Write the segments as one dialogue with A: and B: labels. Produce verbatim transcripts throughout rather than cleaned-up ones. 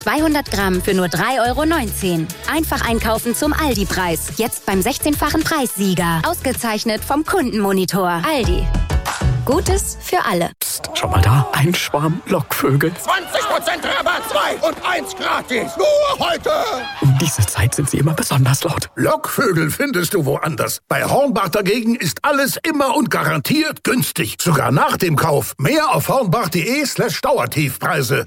A: zweihundert Gramm für nur drei Euro neunzehn. Einfach einkaufen zum Aldi-Preis. Jetzt beim sechzehnfachen Preissieger. Ausgezeichnet vom Kundenmonitor. Aldi. Gutes für alle.
B: Psst, schau mal da. Ein Schwarm Lockvögel.
C: zwanzig Prozent Rabatt, zwei und eins gratis. Nur heute.
B: Um diese Zeit sind sie immer besonders laut.
C: Lockvögel findest du woanders. Bei Hornbach dagegen ist alles immer und garantiert günstig. Sogar nach dem Kauf. Mehr auf hornbach.de slash Dauertiefpreise.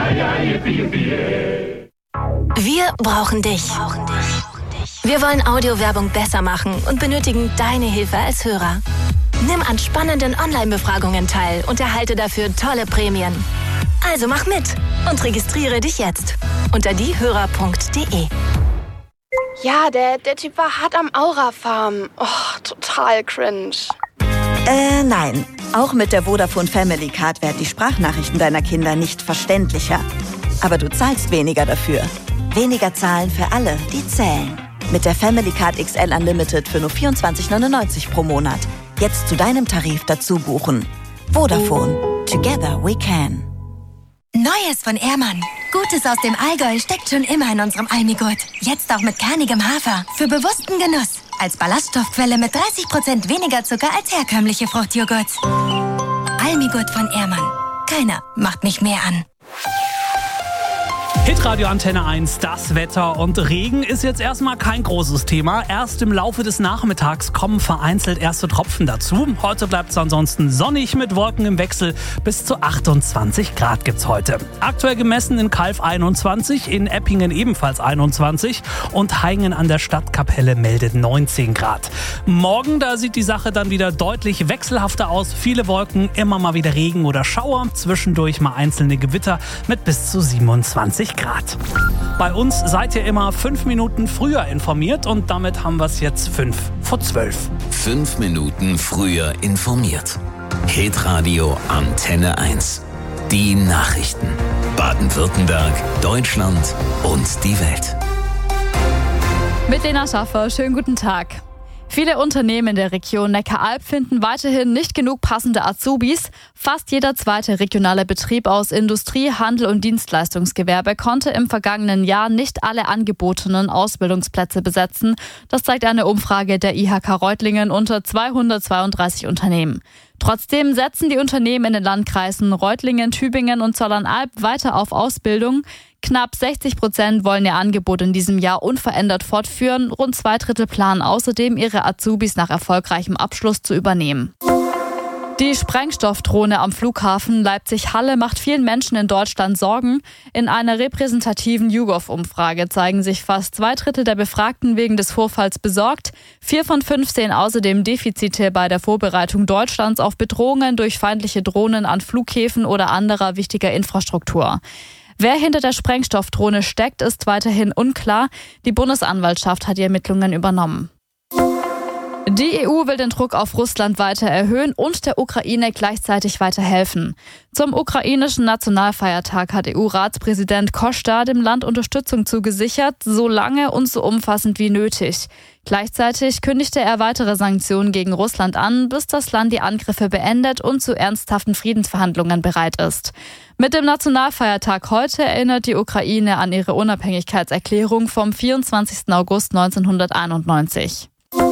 D: Wir brauchen dich. Wir wollen Audiowerbung besser machen und benötigen deine Hilfe als Hörer. Nimm an spannenden Online-Befragungen teil und erhalte dafür tolle Prämien. Also mach mit und registriere dich jetzt unter diehörer punkt de.
E: Ja, der, der Typ war hart am Aura-Farm. Oh, total cringe.
F: Äh, nein. Auch mit der Vodafone Family Card werden die Sprachnachrichten deiner Kinder nicht verständlicher. Aber du zahlst weniger dafür. Weniger zahlen für alle, die zählen. Mit der Family Card X L Unlimited für nur vierundzwanzig neunundneunzig pro Monat. Jetzt zu deinem Tarif dazu buchen. Vodafone. Together we can.
G: Neues von Ehrmann. Gutes aus dem Allgäu steckt schon immer in unserem Almigurt. Jetzt auch mit kernigem Hafer. Für bewussten Genuss. Als Ballaststoffquelle mit dreißig Prozent weniger Zucker als herkömmliche Fruchtjoghurts. Almigurt von Ehrmann. Keiner macht mich mehr an.
H: Hitradio Antenne eins, das Wetter und Regen ist jetzt erstmal kein großes Thema. Erst im Laufe des Nachmittags kommen vereinzelt erste Tropfen dazu. Heute bleibt es ansonsten sonnig mit Wolken im Wechsel. Bis zu achtundzwanzig Grad gibt's heute. Aktuell gemessen in Calw einundzwanzig, in Eppingen ebenfalls einundzwanzig und Haingen an der Stadtkapelle meldet neunzehn Grad. Morgen, da sieht die Sache dann wieder deutlich wechselhafter aus. Viele Wolken, immer mal wieder Regen oder Schauer, zwischendurch mal einzelne Gewitter mit bis zu siebenundzwanzig Grad. Bei uns seid ihr immer fünf Minuten früher informiert und damit haben wir es jetzt fünf vor zwölf.
I: Fünf Minuten früher informiert. Hitradio Antenne eins. Die Nachrichten. Baden-Württemberg, Deutschland und die Welt.
J: Mit Lena Schaffer, schönen guten Tag. Viele Unternehmen der Region Neckaralb finden weiterhin nicht genug passende Azubis. Fast jeder zweite regionale Betrieb aus Industrie, Handel und Dienstleistungsgewerbe konnte im vergangenen Jahr nicht alle angebotenen Ausbildungsplätze besetzen. Das zeigt eine Umfrage der I H K Reutlingen unter zweihundertzweiunddreißig Unternehmen. Trotzdem setzen die Unternehmen in den Landkreisen Reutlingen, Tübingen und Zollernalb weiter auf Ausbildung. Knapp sechzig Prozent wollen ihr Angebot in diesem Jahr unverändert fortführen. Rund zwei Drittel planen außerdem, ihre Azubis nach erfolgreichem Abschluss zu übernehmen. Die Sprengstoffdrohne am Flughafen Leipzig-Halle macht vielen Menschen in Deutschland Sorgen. In einer repräsentativen YouGov-Umfrage zeigen sich fast zwei Drittel der Befragten wegen des Vorfalls besorgt. Vier von fünf sehen außerdem Defizite bei der Vorbereitung Deutschlands auf Bedrohungen durch feindliche Drohnen an Flughäfen oder anderer wichtiger Infrastruktur. Wer hinter der Sprengstoffdrohne steckt, ist weiterhin unklar. Die Bundesanwaltschaft hat die Ermittlungen übernommen. Die E U will den Druck auf Russland weiter erhöhen und der Ukraine gleichzeitig weiter helfen. Zum ukrainischen Nationalfeiertag hat E U-Ratspräsident Costa dem Land Unterstützung zugesichert, so lange und so umfassend wie nötig. Gleichzeitig kündigte er weitere Sanktionen gegen Russland an, bis das Land die Angriffe beendet und zu ernsthaften Friedensverhandlungen bereit ist. Mit dem Nationalfeiertag heute erinnert die Ukraine an ihre Unabhängigkeitserklärung vom vierundzwanzigsten August neunzehnhunderteinundneunzig.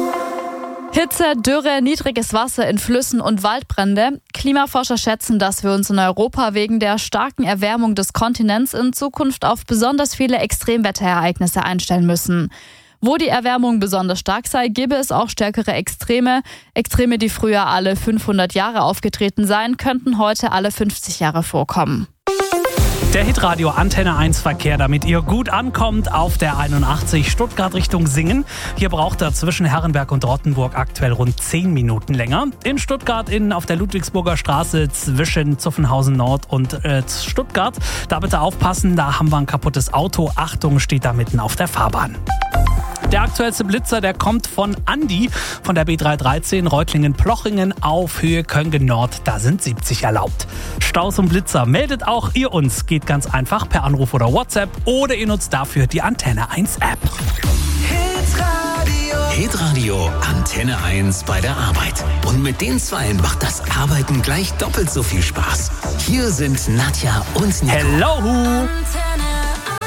J: Hitze, Dürre, niedriges Wasser in Flüssen und Waldbrände. Klimaforscher schätzen, dass wir uns in Europa wegen der starken Erwärmung des Kontinents in Zukunft auf besonders viele Extremwetterereignisse einstellen müssen. Wo die Erwärmung besonders stark sei, gäbe es auch stärkere Extreme. Extreme, die früher alle fünfhundert Jahre aufgetreten seien, könnten heute alle fünfzig Jahre vorkommen.
H: Der Hitradio Antenne eins Verkehr, damit ihr gut ankommt auf der einundachtzig Stuttgart Richtung Singen. Hier braucht er zwischen Herrenberg und Rottenburg aktuell rund zehn Minuten länger. In Stuttgart innen auf der Ludwigsburger Straße zwischen Zuffenhausen Nord und äh, Stuttgart. Da bitte aufpassen, da haben wir ein kaputtes Auto. Achtung, steht da mitten auf der Fahrbahn. Der aktuellste Blitzer, der kommt von Andi von der B dreihundertdreizehn Reutlingen-Plochingen auf Höhe Köngen Nord. Da sind siebzig erlaubt. Staus und Blitzer meldet auch ihr uns. Geht ganz einfach per Anruf oder WhatsApp oder ihr nutzt dafür die Antenne eins App.
I: Hitradio. Hitradio Antenne eins bei der Arbeit. Und mit den Zweien macht das Arbeiten gleich doppelt so viel Spaß. Hier sind Nadja und Nico.
H: Hello!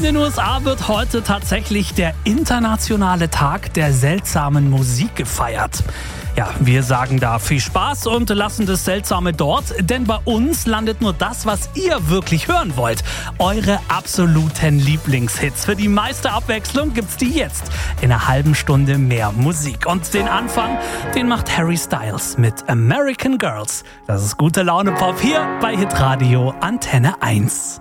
H: In den U S A wird heute tatsächlich der internationale Tag der seltsamen Musik gefeiert. Ja, wir sagen da viel Spaß und lassen das Seltsame dort, denn bei uns landet nur das, was ihr wirklich hören wollt. Eure absoluten Lieblingshits. Für die meiste Abwechslung gibt's die jetzt in einer halben Stunde mehr Musik. Und den Anfang, den macht Harry Styles mit American Girls. Das ist gute Laune Pop hier bei Hitradio Antenne eins.